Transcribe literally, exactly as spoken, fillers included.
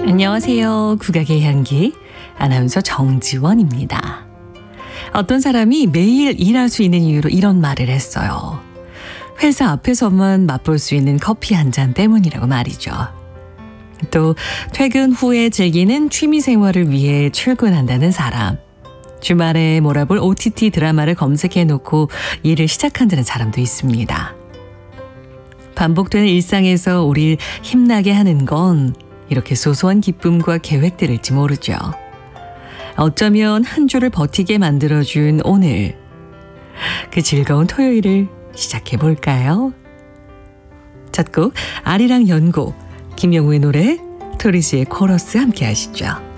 안녕하세요. 국악의 향기 아나운서 정지원입니다. 어떤 사람이 매일 일할 수 있는 이유로 이런 말을 했어요. 회사 앞에서만 맛볼 수 있는 커피 한 잔 때문이라고 말이죠. 또 퇴근 후에 즐기는 취미 생활을 위해 출근한다는 사람. 주말에 몰아볼 오티티 드라마를 검색해놓고 일을 시작한다는 사람도 있습니다. 반복되는 일상에서 우릴 힘나게 하는 건 이렇게 소소한 기쁨과 계획들일지 모르죠. 어쩌면 한 주를 버티게 만들어준 오늘, 그 즐거운 토요일을 시작해 볼까요? 첫 곡 아리랑 연고, 김영우의 노래, 토리스의 코러스 함께 하시죠.